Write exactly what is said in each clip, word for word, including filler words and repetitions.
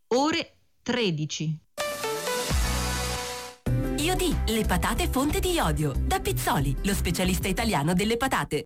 ore tredici. Iodì, le patate fonte di iodio. Da Pizzoli, lo specialista italiano delle patate.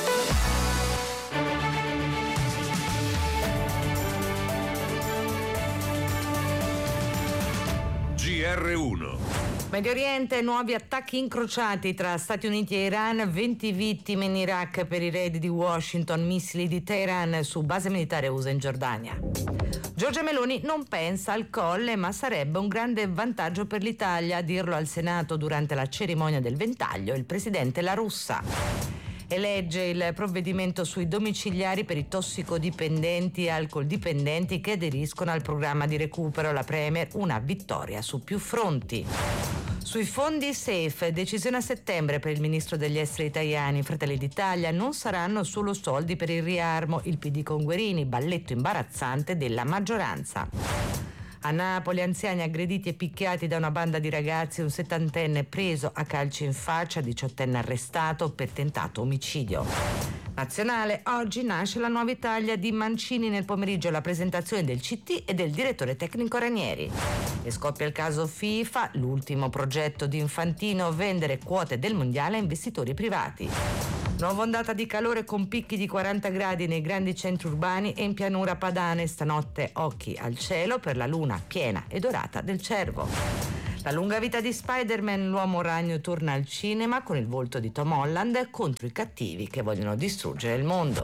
G R uno. Medio Oriente, nuovi attacchi incrociati tra Stati Uniti e Iran, venti vittime in Iraq per i raid di Washington, missili di Teheran su base militare U S A in Giordania. Giorgia Meloni non pensa al Colle, ma sarebbe un grande vantaggio per l'Italia, a dirlo al Senato durante la cerimonia del ventaglio il presidente La Russa. Elegge il provvedimento sui domiciliari per i tossicodipendenti e alcoldipendenti che aderiscono al programma di recupero. La Premier, una vittoria su più fronti. Sui fondi safe, decisione a settembre per il ministro degli esteri Tajani. Fratelli d'Italia, non saranno solo soldi per il riarmo. Il P D con Guerini, balletto imbarazzante della maggioranza. A Napoli, anziani aggrediti e picchiati da una banda di ragazzi, un settantenne preso a calci in faccia, diciottenne arrestato per tentato omicidio. Nazionale, oggi nasce la nuova Italia di Mancini, nel pomeriggio la presentazione del C T e del direttore tecnico Ranieri. E scoppia il caso FIFA, l'ultimo progetto di Infantino, vendere quote del mondiale a investitori privati. Nuova ondata di calore con picchi di quaranta gradi nei grandi centri urbani e in pianura padane. Stanotte occhi al cielo per la luna piena e dorata del Cervo. La lunga vita di Spider-Man, l'uomo ragno torna al cinema con il volto di Tom Holland contro i cattivi che vogliono distruggere il mondo.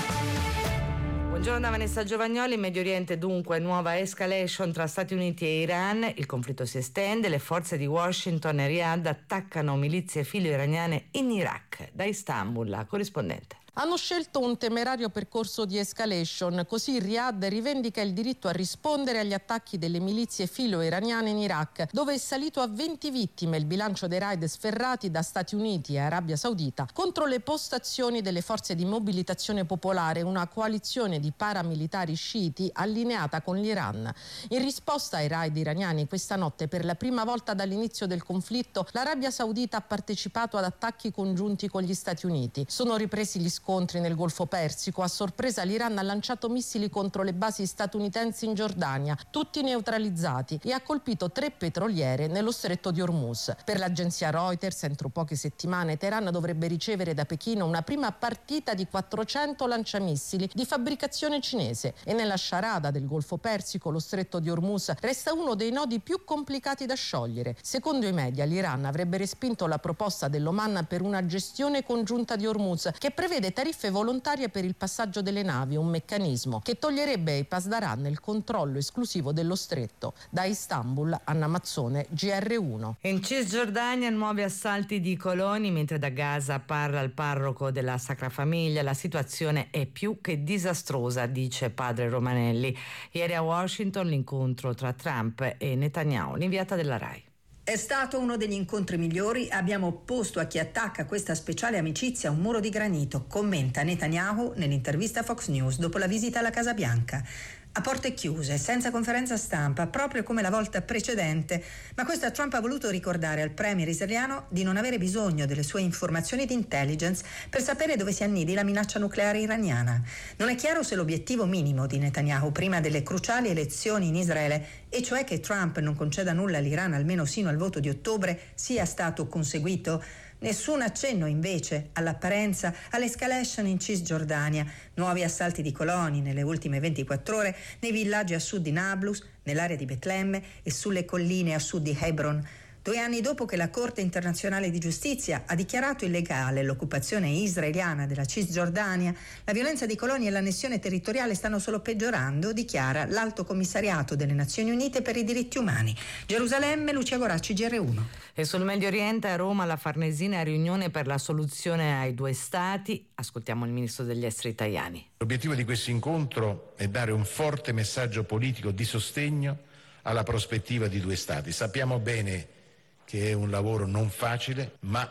Buongiorno da Vanessa Giovagnoli. In Medio Oriente dunque nuova escalation tra Stati Uniti e Iran, il conflitto si estende, le forze di Washington e Riyadh attaccano milizie filo-iraniane in Iraq. Da Istanbul, la corrispondente. Hanno scelto un temerario percorso di escalation, così Riyadh rivendica il diritto a rispondere agli attacchi delle milizie filo-iraniane in Iraq, dove è salito a venti vittime il bilancio dei raid sferrati da Stati Uniti e Arabia Saudita contro le postazioni delle forze di mobilitazione popolare, una coalizione di paramilitari sciiti allineata con l'Iran. In risposta ai raid iraniani questa notte, per la prima volta dall'inizio del conflitto, l'Arabia Saudita ha partecipato ad attacchi congiunti con gli Stati Uniti. Sono ripresi gli scontri nel Golfo Persico. A sorpresa l'Iran ha lanciato missili contro le basi statunitensi in Giordania, tutti neutralizzati, e ha colpito tre petroliere nello stretto di Hormuz. Per l'agenzia Reuters, entro poche settimane Teheran dovrebbe ricevere da Pechino una prima partita di quattrocento lanciamissili di fabbricazione cinese, e nella sciarada del Golfo Persico lo stretto di Hormuz resta uno dei nodi più complicati da sciogliere. Secondo i media, l'Iran avrebbe respinto la proposta dell'Oman per una gestione congiunta di Hormuz, che prevede tariffe volontarie per il passaggio delle navi, un meccanismo che toglierebbe ai Pasdaran il controllo esclusivo dello stretto. Da Istanbul, Anna Mazzone, G R uno. In Cisgiordania nuovi assalti di coloni, mentre da Gaza parla il parroco della Sacra Famiglia. La situazione è più che disastrosa, dice padre Romanelli. Ieri a Washington l'incontro tra Trump e Netanyahu, l'inviata della RAI. È stato uno degli incontri migliori, abbiamo opposto a chi attacca questa speciale amicizia un muro di granito, commenta Netanyahu nell'intervista a Fox News dopo la visita alla Casa Bianca. A porte chiuse, senza conferenza stampa, proprio come la volta precedente, ma questo Trump ha voluto ricordare al premier israeliano di non avere bisogno delle sue informazioni di intelligence per sapere dove si annidi la minaccia nucleare iraniana. Non è chiaro se l'obiettivo minimo di Netanyahu prima delle cruciali elezioni in Israele, e cioè che Trump non conceda nulla all'Iran almeno sino al voto di ottobre, sia stato conseguito. Nessun accenno invece all'apparenza all'escalation in Cisgiordania, nuovi assalti di coloni nelle ultime ventiquattro ore nei villaggi a sud di Nablus, nell'area di Betlemme e sulle colline a sud di Hebron. Due anni dopo che la Corte internazionale di giustizia ha dichiarato illegale l'occupazione israeliana della Cisgiordania, la violenza di coloni e l'annessione territoriale stanno solo peggiorando, dichiara l'Alto Commissariato delle Nazioni Unite per i diritti umani. Gerusalemme, Lucia Goracci, G R uno. E sul Medio Oriente, a Roma, la Farnesina, riunione per la soluzione ai due stati. Ascoltiamo il ministro degli esteri Tajani. L'obiettivo di questo incontro è dare un forte messaggio politico di sostegno alla prospettiva di due stati. Sappiamo bene che è un lavoro non facile, ma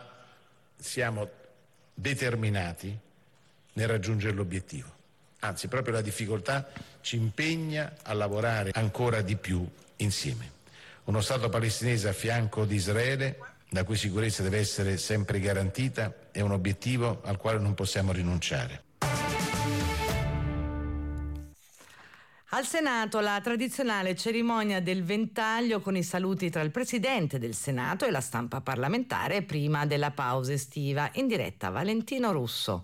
siamo determinati nel raggiungere l'obiettivo. Anzi, proprio la difficoltà ci impegna a lavorare ancora di più insieme. Uno Stato palestinese a fianco di Israele, la cui sicurezza deve essere sempre garantita, è un obiettivo al quale non possiamo rinunciare. Al Senato la tradizionale cerimonia del ventaglio con i saluti tra il Presidente del Senato e la stampa parlamentare prima della pausa estiva. In diretta Valentino Russo.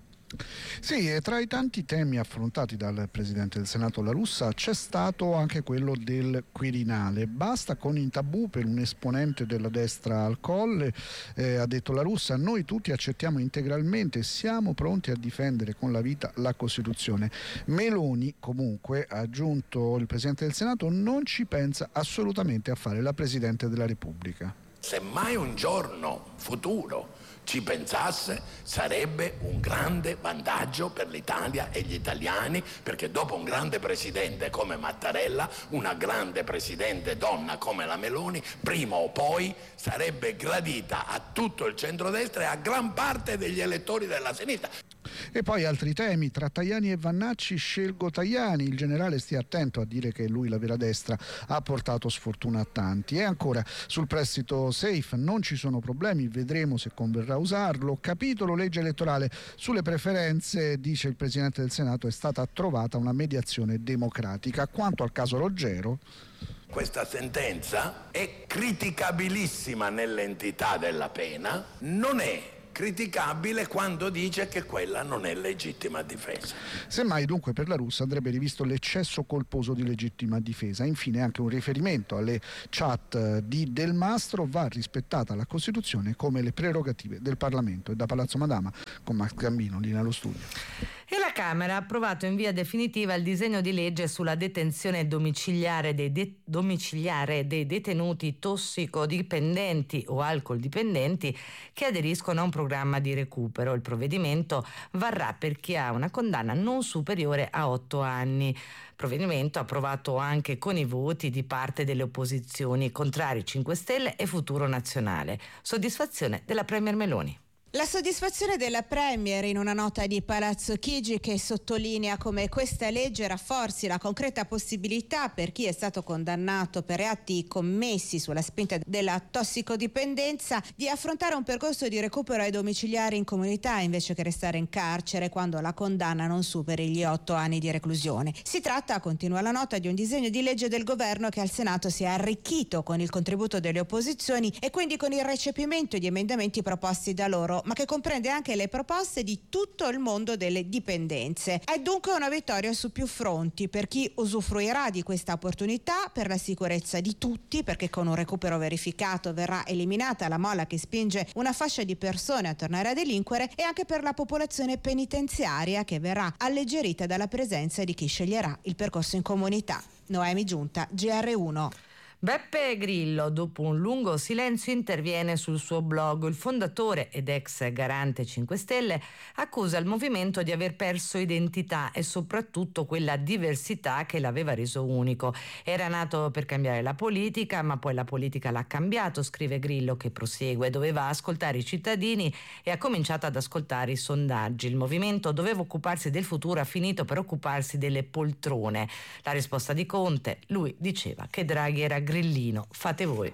Sì, e tra i tanti temi affrontati dal Presidente del Senato La Russa c'è stato anche quello del Quirinale. Basta con i tabù per un esponente della destra al Colle, eh, ha detto La Russa, noi tutti accettiamo integralmente, siamo pronti a difendere con la vita la Costituzione. Meloni comunque, ha aggiunto il Presidente del Senato, non ci pensa assolutamente a fare la Presidente della Repubblica. Se mai un giorno futuro ci pensasse, sarebbe un grande vantaggio per l'Italia e gli italiani, perché dopo un grande presidente come Mattarella, una grande presidente donna come la Meloni, prima o poi sarebbe gradita a tutto il centrodestra e a gran parte degli elettori della sinistra. E poi altri temi, tra Tajani e Vannacci scelgo Tajani, il generale stia attento a dire che lui la vera destra ha portato sfortuna a tanti. E ancora sul prestito safe non ci sono problemi, vedremo se converrà usarlo. Capitolo legge elettorale, sulle preferenze dice il Presidente del Senato è stata trovata una mediazione democratica. Quanto al caso Roggero, questa sentenza è criticabilissima nell'entità della pena, non è criticabile quando dice che quella non è legittima difesa. Semmai dunque per La Russa andrebbe rivisto l'eccesso colposo di legittima difesa. Infine anche un riferimento alle chat di Del Mastro, va rispettata la Costituzione come le prerogative del Parlamento. E da Palazzo Madama con Max Gambino lì nello studio. E la Camera ha approvato in via definitiva il disegno di legge sulla detenzione domiciliare dei, de- domiciliare dei detenuti tossicodipendenti o alcoldipendenti che aderiscono a un programma di recupero. Il provvedimento varrà per chi ha una condanna non superiore a otto anni. Provvedimento approvato anche con i voti di parte delle opposizioni, contrari cinque Stelle e Futuro Nazionale. Soddisfazione della Premier Meloni. La soddisfazione della Premier in una nota di Palazzo Chigi che sottolinea come questa legge rafforzi la concreta possibilità per chi è stato condannato per reati commessi sulla spinta della tossicodipendenza di affrontare un percorso di recupero ai domiciliari in comunità invece che restare in carcere quando la condanna non superi gli otto anni di reclusione. Si tratta, continua la nota, di un disegno di legge del governo che al Senato si è arricchito con il contributo delle opposizioni e quindi con il recepimento di emendamenti proposti da loro, ma che comprende anche le proposte di tutto il mondo delle dipendenze. È dunque una vittoria su più fronti per chi usufruirà di questa opportunità, per la sicurezza di tutti, perché con un recupero verificato verrà eliminata la molla che spinge una fascia di persone a tornare a delinquere, e anche per la popolazione penitenziaria che verrà alleggerita dalla presenza di chi sceglierà il percorso in comunità. Noemi Giunta, G R uno. Beppe Grillo, dopo un lungo silenzio, interviene sul suo blog. Il fondatore ed ex garante cinque Stelle accusa il movimento di aver perso identità e soprattutto quella diversità che l'aveva reso unico. Era nato per cambiare la politica, ma poi la politica l'ha cambiato, scrive Grillo, che prosegue. Doveva ascoltare i cittadini e ha cominciato ad ascoltare i sondaggi. Il movimento doveva occuparsi del futuro, ha finito per occuparsi delle poltrone. La risposta di Conte, lui diceva che Draghi era grillino, fate voi.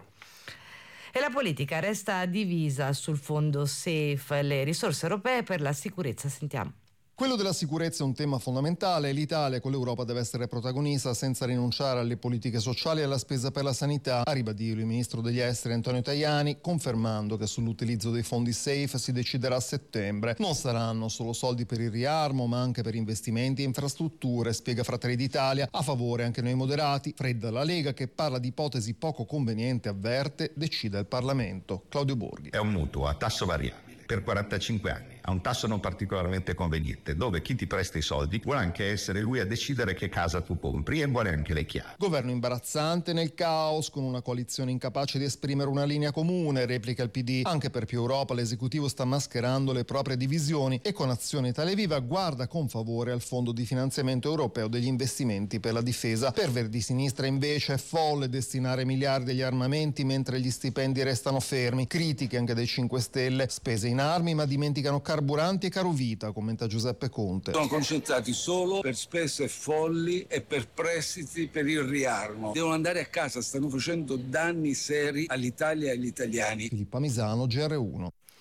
E la politica resta divisa sul fondo safe, le risorse europee per la sicurezza. Sentiamo. Quello della sicurezza è un tema fondamentale. L'Italia con l'Europa deve essere protagonista senza rinunciare alle politiche sociali e alla spesa per la sanità, a ribadirlo il ministro degli esteri Antonio Tajani, confermando che sull'utilizzo dei fondi safe si deciderà a settembre. Non saranno solo soldi per il riarmo, ma anche per investimenti e infrastrutture, spiega Fratelli d'Italia, a favore anche noi moderati. Fredda la Lega, che parla di ipotesi poco conveniente, avverte, decida il Parlamento. Claudio Borghi. È un mutuo a tasso variabile per quarantacinque anni, a un tasso non particolarmente conveniente, dove chi ti presta i soldi vuole anche essere lui a decidere che casa tu compri e vuole anche le chiavi. Governo imbarazzante nel caos, con una coalizione incapace di esprimere una linea comune, replica il P D. Anche per più Europa l'esecutivo sta mascherando le proprie divisioni e con Azione Italia Viva guarda con favore al fondo di finanziamento europeo degli investimenti per la difesa. Per Verdi Sinistra invece è folle destinare miliardi agli armamenti mentre gli stipendi restano fermi. Critiche anche dei cinque Stelle, spese in armi ma dimenticano carburanti e carovita, commenta Giuseppe Conte. Sono concentrati solo per spese folli e per prestiti per il riarmo. Devono andare a casa, stanno facendo danni seri all'Italia e agli italiani. Filippa Misano, G R uno.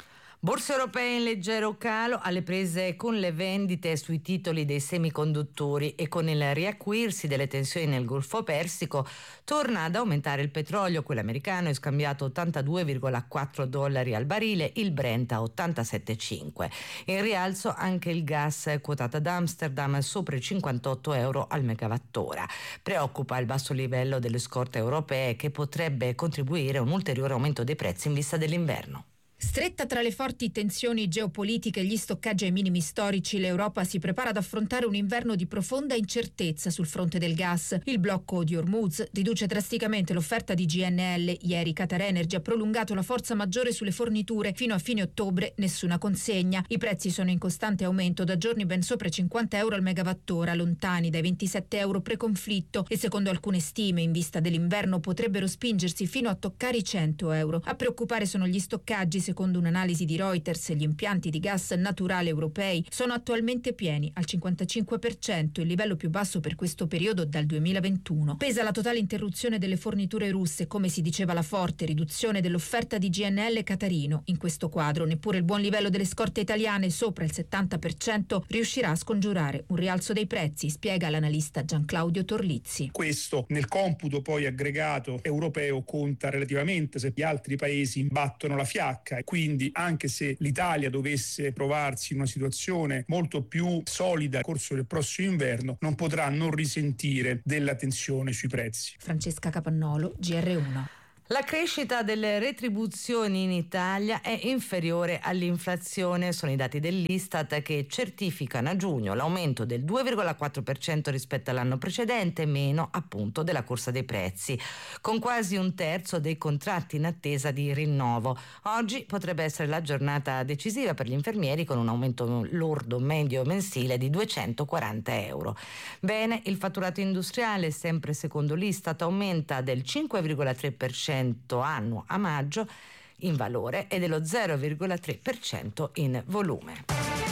Borse europee in leggero calo, alle prese con le vendite sui titoli dei semiconduttori e con il riacuirsi delle tensioni nel Golfo Persico torna ad aumentare il petrolio. Quello americano è scambiato ottantadue virgola quattro dollari al barile, il Brent a ottantasette virgola cinque. In rialzo anche il gas quotato ad Amsterdam sopra i cinquantotto euro al megawattora. Preoccupa il basso livello delle scorte europee che potrebbe contribuire a un ulteriore aumento dei prezzi in vista dell'inverno. Stretta tra le forti tensioni geopolitiche e gli stoccaggi ai minimi storici, l'Europa si prepara ad affrontare un inverno di profonda incertezza sul fronte del gas. Il blocco di Hormuz riduce drasticamente l'offerta di G N L. Ieri QatarEnergy ha prolungato la forza maggiore sulle forniture. Fino a fine ottobre nessuna consegna. I prezzi sono in costante aumento, da giorni ben sopra i cinquanta euro al megawattora, lontani dai ventisette euro pre-conflitto, e secondo alcune stime, in vista dell'inverno, potrebbero spingersi fino a toccare i cento euro. A preoccupare sono gli stoccaggi. Secondo un'analisi di Reuters, gli impianti di gas naturale europei sono attualmente pieni al cinquantacinque per cento, il livello più basso per questo periodo dal duemilaventuno. Pesa la totale interruzione delle forniture russe, come si diceva la forte riduzione dell'offerta di G N L qatarino. In questo quadro neppure il buon livello delle scorte italiane, sopra il settanta per cento, riuscirà a scongiurare un rialzo dei prezzi, spiega l'analista Gianclaudio Torlizzi. Questo nel computo poi aggregato europeo conta relativamente se gli altri paesi imbattono la fiacca. Quindi anche se l'Italia dovesse trovarsi in una situazione molto più solida nel corso del prossimo inverno, non potrà non risentire della tensione sui prezzi. Francesca Capannolo, G R uno. La crescita delle retribuzioni in Italia è inferiore all'inflazione. Sono i dati dell'Istat che certificano a giugno l'aumento del due virgola quattro per cento rispetto all'anno precedente, meno appunto della corsa dei prezzi, con quasi un terzo dei contratti in attesa di rinnovo. Oggi potrebbe essere la giornata decisiva per gli infermieri, con un aumento lordo medio mensile di duecentoquaranta euro. Bene, il fatturato industriale, sempre secondo l'Istat, aumenta del cinque virgola tre per cento annuo a maggio in valore e dello zero virgola tre per cento in volume.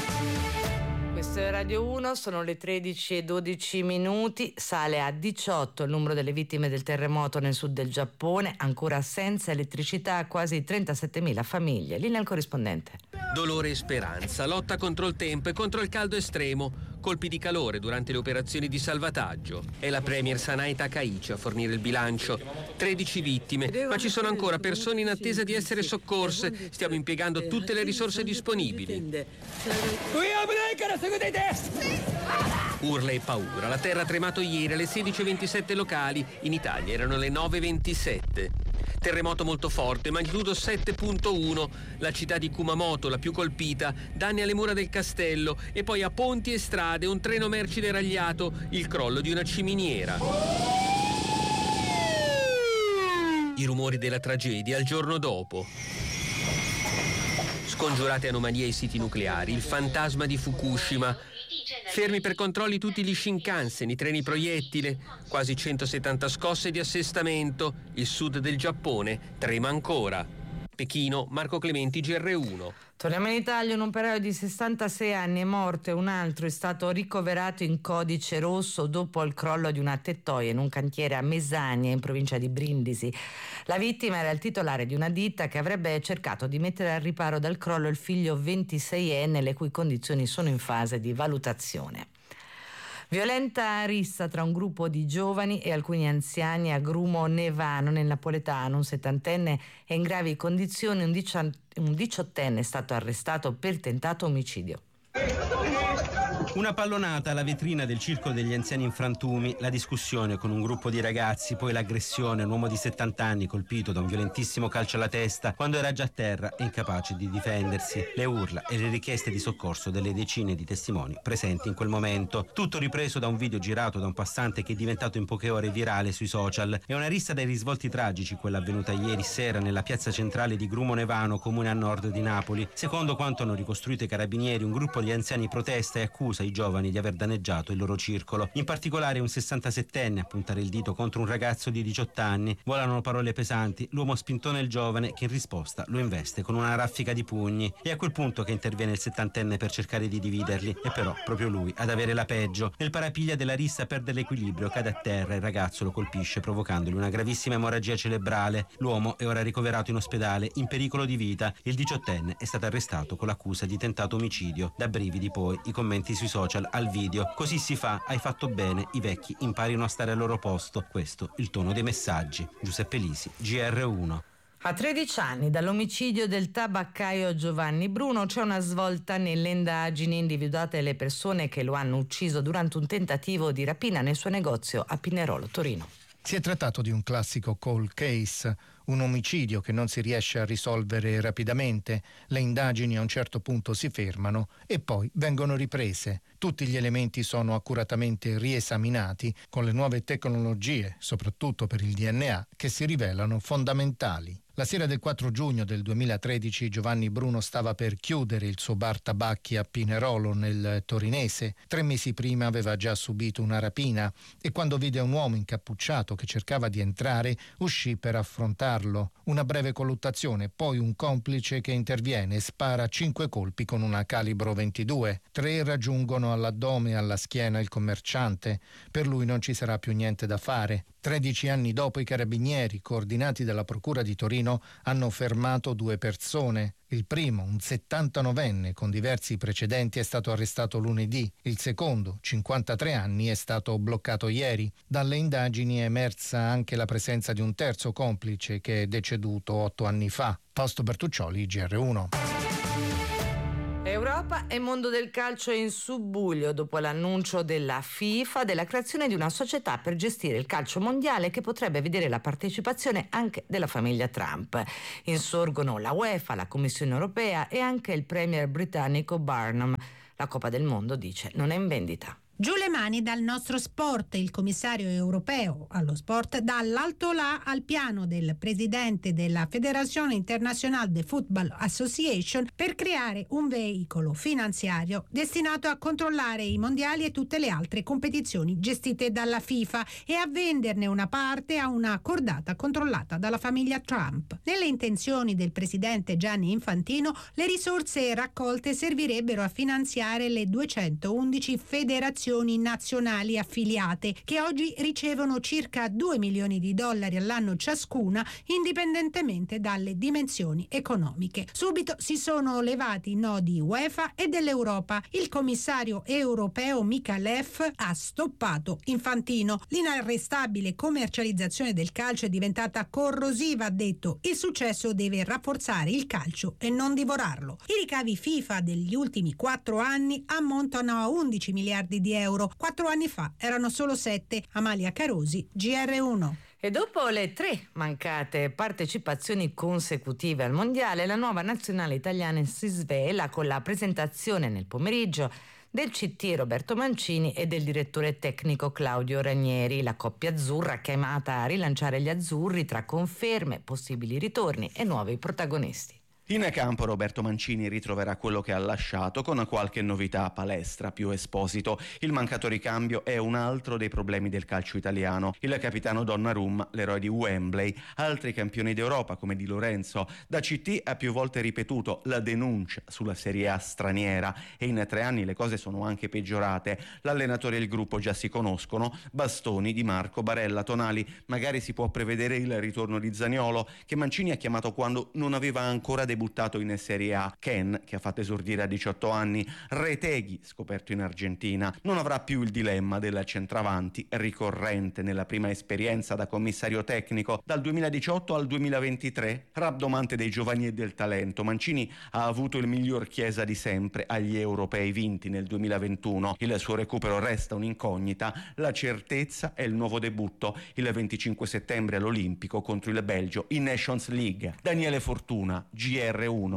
Questo è Radio uno, sono le tredici e dodici minuti, sale a diciotto il numero delle vittime del terremoto nel sud del Giappone, ancora senza elettricità quasi trentasettemila famiglie. Linea al corrispondente. Dolore e speranza, lotta contro il tempo e contro il caldo estremo, colpi di calore durante le operazioni di salvataggio. È la premier Sanae Takaichi a fornire il bilancio. tredici vittime, ma ci sono ancora persone in attesa di essere soccorse. Stiamo impiegando tutte le risorse disponibili. Urla e paura. La terra ha tremato ieri alle sedici e ventisette locali. In Italia erano le nove e ventisette. Terremoto molto forte, magnitudo sette virgola uno. La città di Kumamoto, la più colpita, danni alle mura del castello e poi a ponti e strade, un treno merci deragliato, il crollo di una ciminiera. I rumori della tragedia il giorno dopo. Scongiurate anomalie ai siti nucleari, il fantasma di Fukushima. Fermi per controlli tutti gli Shinkansen, i treni proiettile, quasi centosettanta scosse di assestamento. Il sud del Giappone trema ancora. Pechino, Marco Clementi, G R uno. Torniamo in Italia, un operaio di sessantasei anni è morto e un altro è stato ricoverato in codice rosso dopo il crollo di una tettoia in un cantiere a Mesania, in provincia di Brindisi. La vittima era il titolare di una ditta che avrebbe cercato di mettere al riparo dal crollo il figlio ventiseienne, le cui condizioni sono in fase di valutazione. Violenta rissa tra un gruppo di giovani e alcuni anziani a Grumo Nevano, nel napoletano. Un settantenne è in gravi condizioni, un, dici- un diciottenne è stato arrestato per tentato omicidio. Una pallonata alla vetrina del circolo degli anziani in frantumi, la discussione con un gruppo di ragazzi, poi l'aggressione, un uomo di settanta anni colpito da un violentissimo calcio alla testa quando era già a terra e incapace di difendersi, le urla e le richieste di soccorso delle decine di testimoni presenti in quel momento. Tutto ripreso da un video girato da un passante che è diventato in poche ore virale sui social. È una rissa dai risvolti tragici, quella avvenuta ieri sera nella piazza centrale di Grumo Nevano, comune a nord di Napoli. Secondo quanto hanno ricostruito i carabinieri, un gruppo di anziani protesta e accusa accusa i giovani di aver danneggiato il loro circolo. In particolare un sessantasettenne a puntare il dito contro un ragazzo di diciotto anni. Volano parole pesanti, l'uomo spintone il giovane che in risposta lo investe con una raffica di pugni. È a quel punto che interviene il settantenne per cercare di dividerli, e però proprio lui ad avere la peggio. Nel parapiglia della rissa perde l'equilibrio, cade a terra, il ragazzo lo colpisce provocandogli una gravissima emorragia cerebrale. L'uomo è ora ricoverato in ospedale in pericolo di vita. Il diciottenne è stato arrestato con l'accusa di tentato omicidio. Da brividi poi i commenti sui social al video. Così si fa, hai fatto bene, i vecchi imparino a stare al loro posto. Questo il tono dei messaggi. Giuseppe Lisi, G R uno. A tredici anni dall'omicidio del tabaccaio Giovanni Bruno c'è una svolta nelle indagini. Individuate le persone che lo hanno ucciso durante un tentativo di rapina nel suo negozio a Pinerolo, Torino. Si è trattato di un classico cold case, un omicidio che non si riesce a risolvere rapidamente. Le indagini a un certo punto si fermano e poi vengono riprese. Tutti gli elementi sono accuratamente riesaminati con le nuove tecnologie, soprattutto per il D N A, che si rivelano fondamentali. La sera del quattro giugno del duemilatredici Giovanni Bruno stava per chiudere il suo bar tabacchi a Pinerolo nel torinese. Tre mesi prima aveva già subito una rapina e quando vide un uomo incappucciato che cercava di entrare uscì per affrontarlo. Una breve colluttazione, poi un complice che interviene e spara cinque colpi con una calibro ventidue. Tre raggiungono all'addome e alla schiena il commerciante. Per lui non ci sarà più niente da fare. Tredici anni dopo i carabinieri, coordinati dalla Procura di Torino, hanno fermato due persone. Il primo, un settantanovenne con diversi precedenti, è stato arrestato lunedì. Il secondo, cinquantatré anni, è stato bloccato ieri. Dalle indagini è emersa anche la presenza di un terzo complice che è deceduto otto anni fa. Fausto Bertuccioli, G R uno. Europa e mondo del calcio in subbuglio dopo l'annuncio della FIFA della creazione di una società per gestire il calcio mondiale che potrebbe vedere la partecipazione anche della famiglia Trump. Insorgono la UEFA, la Commissione europea e anche il premier britannico Barnum. La Coppa del Mondo, dice, non è in vendita. Giù le mani dal nostro sport, il commissario europeo allo sport dall'alto là al piano del presidente della Federazione Internazionale de Football Association per creare un veicolo finanziario destinato a controllare i mondiali e tutte le altre competizioni gestite dalla FIFA e a venderne una parte a una cordata controllata dalla famiglia Trump. Nelle intenzioni del presidente Gianni Infantino, le risorse raccolte servirebbero a finanziare le duecentoundici federazioni nazionali affiliate che oggi ricevono circa due milioni di dollari all'anno ciascuna, indipendentemente dalle dimensioni economiche. Subito si sono levati i no di UEFA e dell'Europa. Il commissario europeo Mikalev ha stoppato Infantino. L'inarrestabile commercializzazione del calcio è diventata corrosiva, ha detto. Il successo deve rafforzare il calcio e non divorarlo. I ricavi FIFA degli ultimi quattro anni ammontano a undici miliardi di euro. Quattro anni fa erano solo sette. Amalia Carosi, G R uno. E dopo le tre mancate partecipazioni consecutive al mondiale, la nuova nazionale italiana si svela con la presentazione nel pomeriggio del C T Roberto Mancini e del direttore tecnico Claudio Ranieri. La coppia azzurra chiamata a rilanciare gli azzurri tra conferme, possibili ritorni e nuovi protagonisti. In campo Roberto Mancini ritroverà quello che ha lasciato con qualche novità a palestra. Più Esposito. Il mancato ricambio è un altro dei problemi del calcio italiano. Il capitano Donnarumma, l'eroe di Wembley, altri campioni d'Europa come Di Lorenzo. Da C T ha più volte ripetuto la denuncia sulla Serie A straniera e in tre anni le cose sono anche peggiorate. L'allenatore e il gruppo già si conoscono. Bastoni, Di Marco, Barella, Tonali. Magari si può prevedere il ritorno di Zaniolo, che Mancini ha chiamato quando non aveva ancora debuttato in Serie A. Ken, che ha fatto esordire a diciotto anni. Retegui, scoperto in Argentina. Non avrà più il dilemma del centravanti, ricorrente nella prima esperienza da commissario tecnico dal duemiladiciotto al duemilaventitré. Rabdomante dei giovani e del talento, Mancini ha avuto il miglior Chiesa di sempre agli europei vinti nel duemilaventuno. Il suo recupero resta un'incognita. La certezza è il nuovo debutto il venticinque settembre all'Olimpico contro il Belgio in Nations League. Daniele Fortuna, G R uno.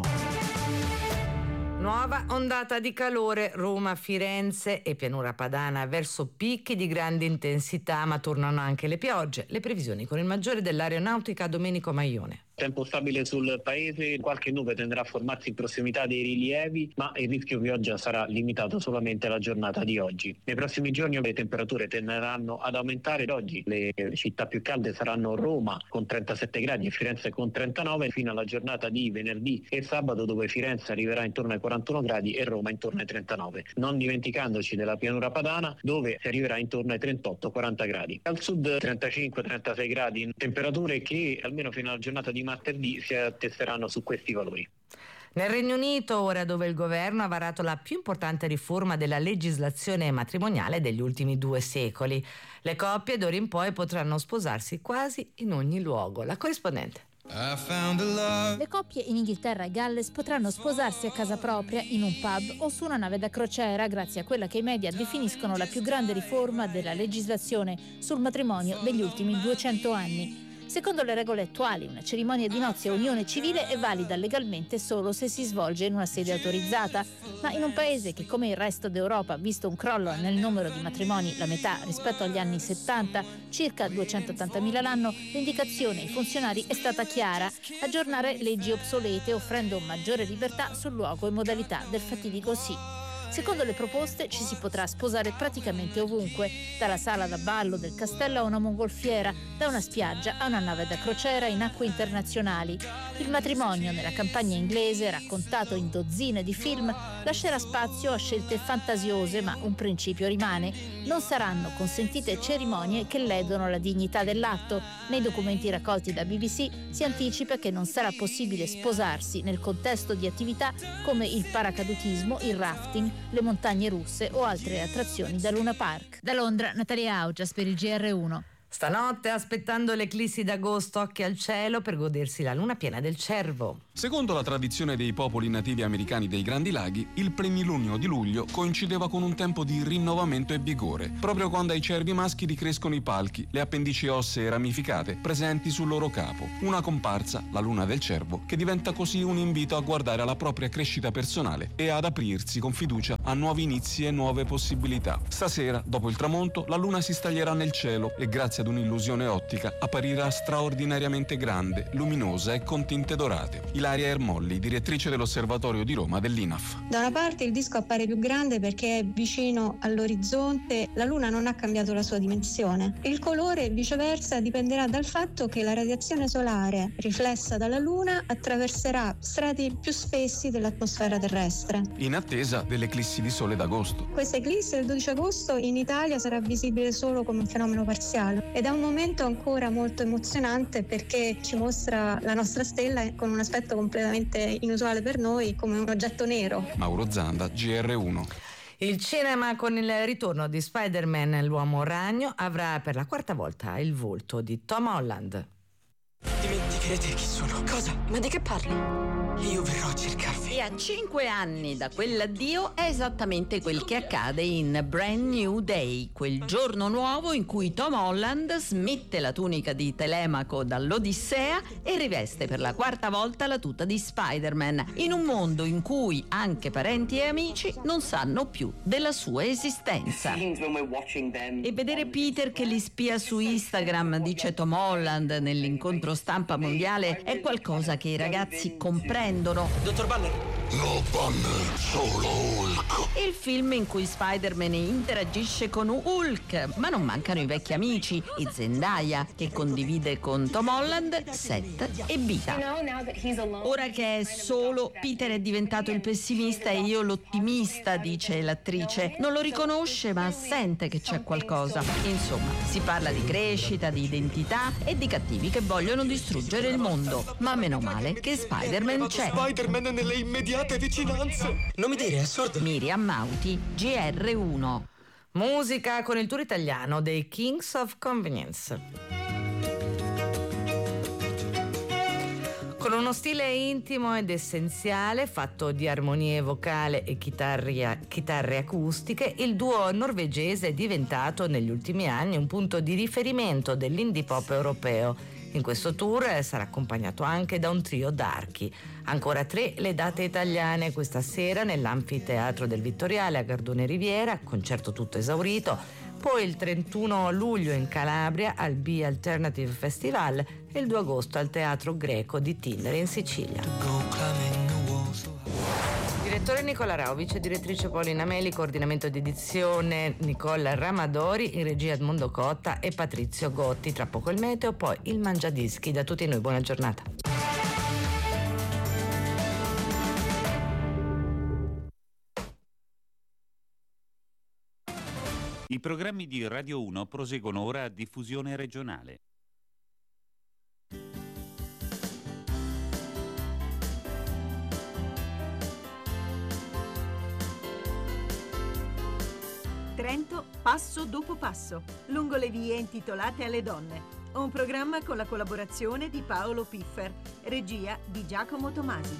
Nuova ondata di calore, Roma, Firenze e pianura padana verso picchi di grande intensità, ma tornano anche le piogge. Le previsioni con il maggiore dell'aeronautica Domenico Maione. Tempo stabile sul paese, qualche nube tenderà a formarsi in prossimità dei rilievi, ma il rischio pioggia sarà limitato solamente alla giornata di oggi. Nei prossimi giorni le temperature tenderanno ad aumentare. Oggi le città più calde saranno Roma con trentasette gradi e Firenze con trentanove, fino alla giornata di venerdì e sabato, dove Firenze arriverà intorno ai quarantuno gradi e Roma intorno ai trentanove. Non dimenticandoci della pianura padana, dove si arriverà intorno ai trentotto quaranta gradi. Al sud trentacinque trentasei gradi, temperature che almeno fino alla giornata di martedì si attesteranno su questi valori. Nel Regno Unito, ora dove il governo ha varato la più importante riforma della legislazione matrimoniale degli ultimi due secoli, le coppie d'ora in poi potranno sposarsi quasi in ogni luogo. La corrispondente. Le coppie in Inghilterra e Galles potranno sposarsi a casa propria, in un pub o su una nave da crociera, grazie a quella che i media definiscono la più grande riforma della legislazione sul matrimonio degli ultimi duecento anni. Secondo le regole attuali, una cerimonia di nozze o unione civile è valida legalmente solo se si svolge in una sede autorizzata, ma in un paese che, come il resto d'Europa, ha visto un crollo nel numero di matrimoni, la metà rispetto agli anni settanta, circa duecentottantamila l'anno, l'indicazione ai funzionari è stata chiara: aggiornare leggi obsolete offrendo maggiore libertà sul luogo e modalità del fatidico sì. Secondo le proposte ci si potrà sposare praticamente ovunque, dalla sala da ballo del castello a una mongolfiera, da una spiaggia a una nave da crociera in acque internazionali. Il matrimonio nella campagna inglese, raccontato in dozzine di film, lascerà spazio a scelte fantasiose, ma un principio rimane: non saranno consentite cerimonie che ledono la dignità dell'atto. Nei documenti raccolti da B B C si anticipa che non sarà possibile sposarsi nel contesto di attività come il paracadutismo, il rafting, le montagne russe o altre attrazioni da Luna Park. Da Londra, Natalia Augias per il G R uno. Stanotte, aspettando l'eclissi d'agosto, occhi al cielo per godersi la luna piena del Cervo. Secondo la tradizione dei popoli nativi americani dei Grandi Laghi, il plenilunio di luglio coincideva con un tempo di rinnovamento e vigore, proprio quando ai cervi maschi ricrescono i palchi, le appendici ossee ramificate presenti sul loro capo. Una comparsa, la luna del cervo, che diventa così un invito a guardare alla propria crescita personale e ad aprirsi con fiducia a nuovi inizi e nuove possibilità. Stasera, dopo il tramonto, la luna si staglierà nel cielo e, grazie ad un'illusione ottica, apparirà straordinariamente grande, luminosa e con tinte dorate. Ilaria Ermolli, direttrice dell'Osservatorio di Roma dell'I N A F. Da una parte il disco appare più grande perché è vicino all'orizzonte, la luna non ha cambiato la sua dimensione. Il colore, viceversa, dipenderà dal fatto che la radiazione solare riflessa dalla luna attraverserà strati più spessi dell'atmosfera terrestre. In attesa dell'eclissi di sole d'agosto. Questa eclissi del dodici agosto in Italia sarà visibile solo come un fenomeno parziale ed è un momento ancora molto emozionante perché ci mostra la nostra stella con un aspetto completamente inusuale per noi, come un oggetto nero. Mauro Zanda, G R uno. Il cinema, con il ritorno di Spider-Man l'uomo ragno, avrà per la quarta volta il volto di Tom Holland. Dimenticherete chi sono. Cosa? Ma di che parli? Io verrò a cercarvi. E a cinque anni da quell'addio è esattamente quel che accade in Brand New Day, quel giorno nuovo in cui Tom Holland smette la tunica di Telemaco dall'Odissea e riveste per la quarta volta la tuta di Spider-Man, in un mondo in cui anche parenti e amici non sanno più della sua esistenza. E vedere Peter che li spia su Instagram, dice Tom Holland nell'incontro stampa mondiale, è qualcosa che i ragazzi comprendono. Dottor Banner? No, Banner, solo Hulk. Il film in cui Spider-Man interagisce con Hulk, ma non mancano i vecchi amici e Zendaya, che condivide con Tom Holland set e vita. Ora che è solo, Peter è diventato il pessimista e io l'ottimista, dice l'attrice. Non lo riconosce, ma sente che c'è qualcosa. Insomma, si parla di crescita, di identità e di cattivi che vogliono distruggere il mondo. Ma meno male che Spider-Man c'è. Spider-Man nelle immediate vicinanze. Non mi dire, è assurdo. Miriam Mauti, G R uno. Musica con il tour italiano dei Kings of Convenience. Con uno stile intimo ed essenziale, fatto di armonie vocale e chitarria, chitarre acustiche, il duo norvegese è diventato negli ultimi anni un punto di riferimento dell'indie pop europeo. In questo tour sarà accompagnato anche da un trio d'archi. Ancora tre le date italiane questa sera nell'Anfiteatro del Vittoriale a Gardone Riviera, concerto tutto esaurito. poi il trentuno luglio in Calabria al B Alternative Festival e il due agosto al Teatro Greco di Tindere in Sicilia. Direttore Nicola Rao, vice direttrice Paolina Meli, coordinamento di edizione Nicola Ramadori, in regia Edmondo Cotta e Patrizio Gotti. Tra poco il meteo, poi il Mangiadischi. Da tutti noi buona giornata. I programmi di Radio uno proseguono ora a diffusione regionale. Trento passo dopo passo, lungo le vie intitolate alle donne. Un programma con la collaborazione di Paolo Piffer, regia di Giacomo Tomasi.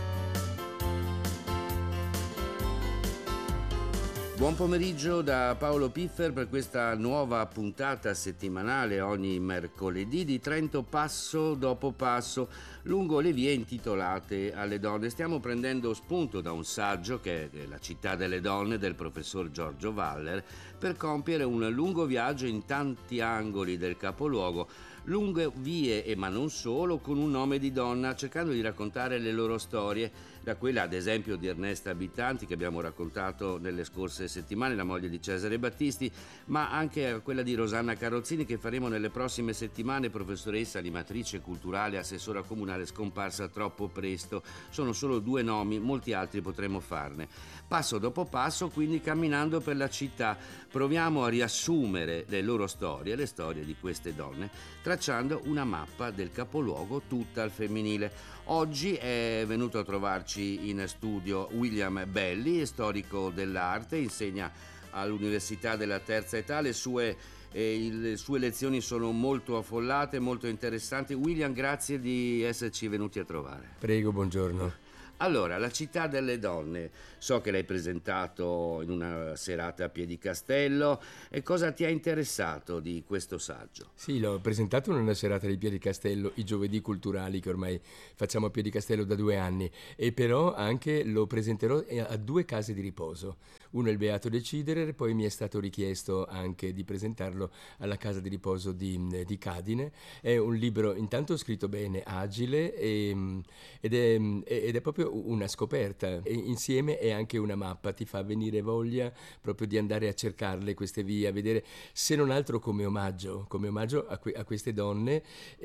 Buon pomeriggio da Paolo Piffer per questa nuova puntata settimanale ogni mercoledì di Trento passo dopo passo lungo le vie intitolate alle donne. Stiamo prendendo spunto da un saggio che è La città delle donne del professor Giorgio Waller per compiere un lungo viaggio in tanti angoli del capoluogo, lunghe vie e ma non solo, con un nome di donna, cercando di raccontare le loro storie, da quella ad esempio di Ernesta Abitanti che abbiamo raccontato nelle scorse settimane, la moglie di Cesare Battisti, ma anche a quella di Rosanna Carrozzini che faremo nelle prossime settimane, professoressa, animatrice culturale, assessora comunale scomparsa troppo presto. Sono solo due nomi, molti altri potremmo farne. Passo dopo passo, quindi camminando per la città, proviamo a riassumere le loro storie, le storie di queste donne, tracciando una mappa del capoluogo tutta al femminile. Oggi è venuto a trovarci in studio William Belli, storico dell'arte, insegna all'Università della Terza Età, le sue, eh, le sue lezioni sono molto affollate, molto interessanti. William, grazie di esserci venuti a trovare. Prego, buongiorno. Allora, La città delle donne, so che l'hai presentato in una serata a Piedicastello, e cosa ti ha interessato di questo saggio? Sì, l'ho presentato in una serata di Piedicastello, i giovedì culturali che ormai facciamo a Piedicastello da due anni, e però anche lo presenterò a due case di riposo. Uno è il Beato Deciderer, poi mi è stato richiesto anche di presentarlo alla casa di riposo di, di Cadine. È un libro intanto scritto bene, agile, e, ed, è, ed è proprio una scoperta, e insieme è anche una mappa, ti fa venire voglia proprio di andare a cercarle queste vie, a vedere, se non altro come omaggio, come omaggio a, que- a queste donne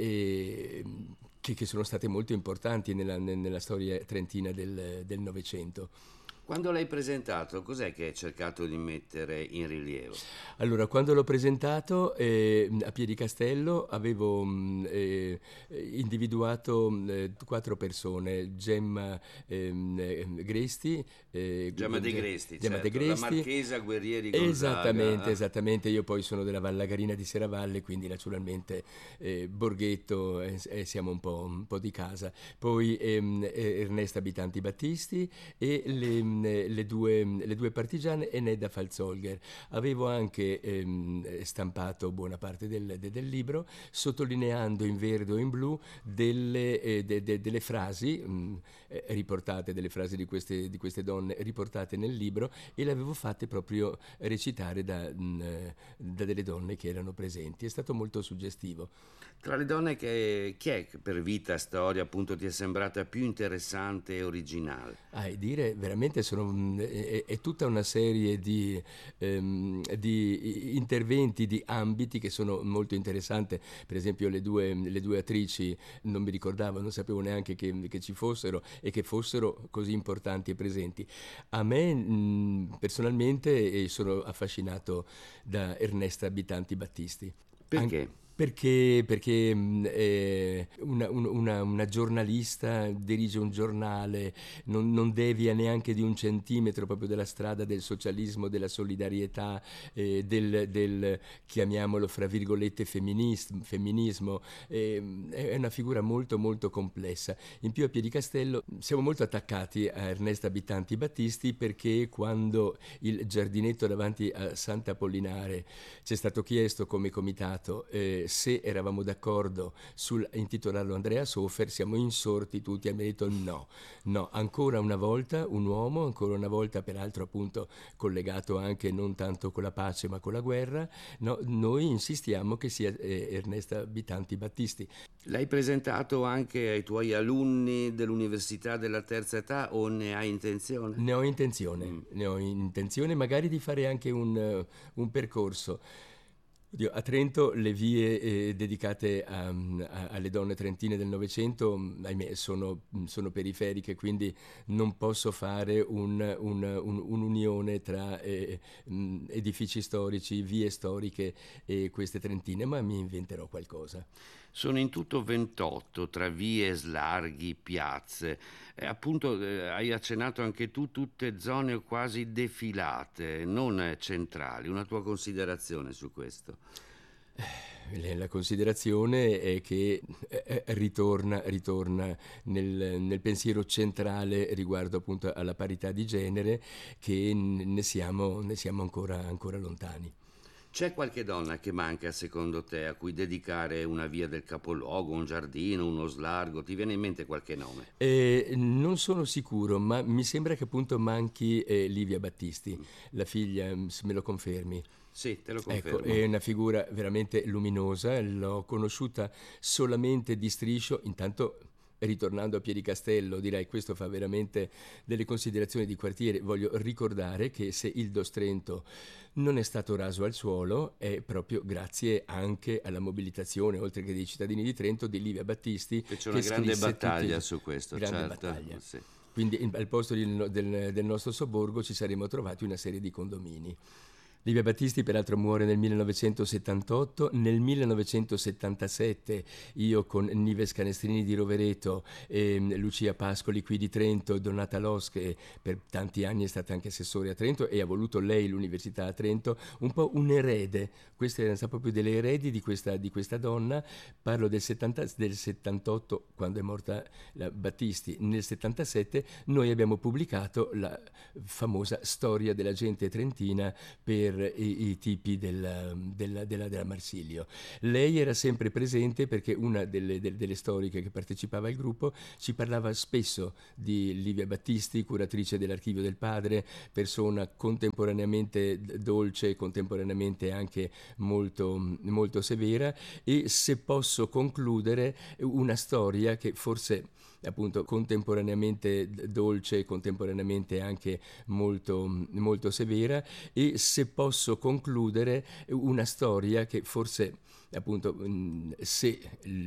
eh, che, che sono state molto importanti nella, nella storia trentina del Novecento. Quando l'hai presentato, cos'è che hai cercato di mettere in rilievo? Allora, quando l'ho presentato eh, a Piedicastello avevo eh, individuato eh, quattro persone: Gemma eh, Gresti, eh, Gemma De Gresti, Gemma certo, De Gresti, la Marchesa Guerrieri Gonzaga. Esattamente, esattamente. Io poi sono della Vallagarina di Serravalle, quindi naturalmente eh, Borghetto, eh, eh, siamo un po', un po' di casa. Poi ehm, Ernesta Abitanti Battisti e le Le due, le due partigiane e Nedda Falzolger. Avevo anche ehm, stampato buona parte del, de, del libro, sottolineando in verde o in blu delle, eh, de, de, delle frasi mh, eh, riportate, delle frasi di queste, di queste donne riportate nel libro, e le avevo fatte proprio recitare da, mh, da delle donne che erano presenti. È stato molto suggestivo. Tra le donne, che, chi è che per vita, storia, appunto, ti è sembrata più interessante e originale? Ah, e dire veramente sono, è, è tutta una serie di, ehm, di interventi, di ambiti che sono molto interessanti. Per esempio le due, le due attrici non mi ricordavo, non sapevo neanche che, che ci fossero e che fossero così importanti e presenti. A me mh, personalmente sono affascinato da Ernesta Abitanti Battisti. Perché? An- Perché, perché eh, una, una, una giornalista dirige un giornale, non, non devia neanche di un centimetro proprio della strada del socialismo, della solidarietà, eh, del, del, chiamiamolo fra virgolette, femminismo. femminismo. Eh, è una figura molto molto complessa. In più a Piedicastello siamo molto attaccati a Ernesta Abitanti Battisti, perché quando il giardinetto davanti a Sant'Apollinare ci è stato chiesto come comitato eh, se eravamo d'accordo sul intitolarlo Andrea Sofer, siamo insorti tutti e abbiamo detto no, no, ancora una volta un uomo, ancora una volta peraltro appunto collegato anche non tanto con la pace ma con la guerra, no, noi insistiamo che sia eh, Ernesta Abitanti Battisti. L'hai presentato anche ai tuoi alunni dell'Università della Terza Età o ne hai intenzione? Ne ho intenzione, mm. ne ho intenzione magari di fare anche un, uh, un percorso. Oddio, a Trento le vie eh, dedicate a, a, alle donne trentine del Novecento, ahimè, sono, sono periferiche, quindi non posso fare un, un, un, un'unione tra eh, edifici storici, vie storiche e queste trentine, ma mi inventerò qualcosa. Sono in tutto ventotto, tra vie, slarghi, piazze. E appunto eh, hai accennato anche tu, tutte zone quasi defilate, non centrali. Una tua considerazione su questo? La considerazione è che eh, ritorna, ritorna nel, nel pensiero centrale riguardo appunto alla parità di genere, che ne siamo, ne siamo ancora, ancora lontani. C'è qualche donna che manca secondo te a cui dedicare una via del capoluogo, un giardino, uno slargo? Ti viene in mente qualche nome? Eh, non sono sicuro, ma mi sembra che appunto manchi eh, Livia Battisti, mm. la figlia, se me lo confermi. Sì, te lo confermo. Ecco, è una figura veramente luminosa, l'ho conosciuta solamente di striscio, intanto ritornando a Piedicastello direi questo fa veramente delle considerazioni di quartiere. Voglio ricordare che se il Dostrento non è stato raso al suolo è proprio grazie anche alla mobilitazione, oltre che dei cittadini di Trento, di Livia Battisti. E c'è una grande battaglia tutti, su questo, grande certo. battaglia. Sì. Quindi in, al posto del, del, del nostro sobborgo ci saremmo trovati una serie di condomini. Livia Battisti peraltro muore nel millenovecentosettantotto, nel millenovecentosettantasette io con Nives Canestrini di Rovereto, e Lucia Pascoli qui di Trento, Donata Los che per tanti anni è stata anche assessore a Trento e ha voluto lei l'università a Trento, un po' un erede, queste erano proprio delle eredi di questa, di questa donna. Parlo del, settanta, del settantotto quando è morta la Battisti, nel settantasette noi abbiamo pubblicato la famosa Storia della gente trentina per I, i tipi del, della, della, della Marsilio. Lei era sempre presente perché una delle, delle, delle storiche che partecipava al gruppo ci parlava spesso di Livia Battisti, curatrice dell'Archivio del Padre, persona contemporaneamente dolce, contemporaneamente anche molto, molto severa, e se posso concludere una storia che forse appunto contemporaneamente dolce, contemporaneamente anche molto, molto severa, e se posso concludere una storia che forse appunto se